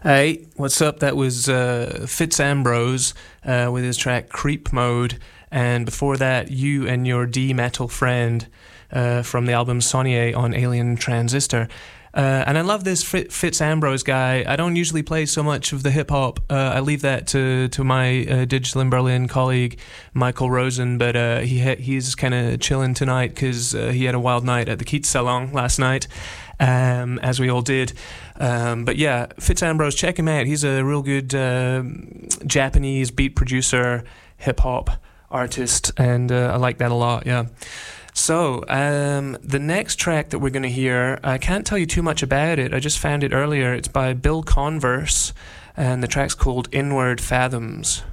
Hey, what's up? That was Fitz Ambrose with his track Creep Mode. And before that, you and your D metal friend from the album Saunier on Alien Transistor. And I love this Fitz Ambrose guy. I don't usually play so much of the hip hop. I leave that to my Digital in Berlin colleague Michael Rosen. But he's kind of chilling tonight because he had a wild night at the Keats Salon last night, as we all did. But yeah, Fitz Ambrose, check him out. He's a real good Japanese beat producer, hip hop artist, and I like that a lot. Yeah. So, the next track that we're going to hear, I can't tell you too much about it. I just found it earlier. It's by Bill Converse, and the track's called Inward Fathoms.